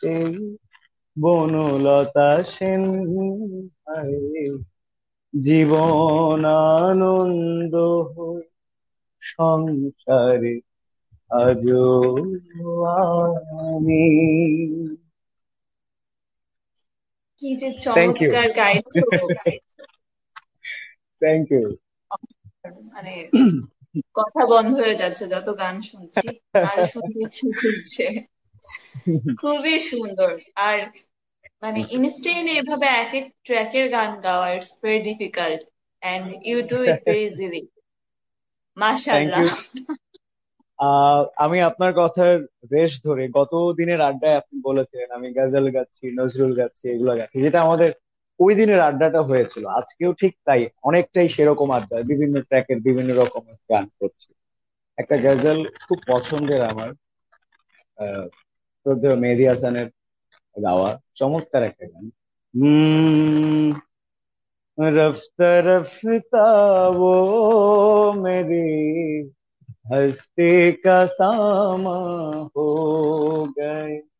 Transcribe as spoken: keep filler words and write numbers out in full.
এই বনলতা সেন, হায় জীবন আনন্দ হোক সংসারে আজো আমি। কি যে থ্যাংক ইউ। চমৎকার গাইছো! Thank you. মানে কথা বন্ধ হয়ে যাচ্ছে যত গান শুনছি, আরো শুনতে ইচ্ছে করছে। খুবই সুন্দর। আর মানে ইনস্টেন্ট এভাবে এক এক ট্র্যাকের গান গাওয়া, it's very difficult and you do it very easily. Thank মাশাআল্লাহ। ইউ। আহ আমি আপনার কথার রেশ ধরে গত দিনের আড্ডায় আপনি বলেছিলেন আমি গজল গাচ্ছি, নজরুল গাচ্ছি, এগুলো গাচ্ছি, যেটা আমাদের ওই দিনের আড্ডাটা হয়েছিল। আজকেও ঠিক তাই, অনেকটাই সেরকম আড্ডা, বিভিন্ন ট্র্যাকের বিভিন্ন রকমের গান করছি। একটা গজল খুব পছন্দের আমার, আহ শ্রদ্ধেয় মেহেদী হাসানের গাওয়া, চমৎকার একটা গান। হম রফতা রফতা वो मेरी हस्ती का सामा हो गए।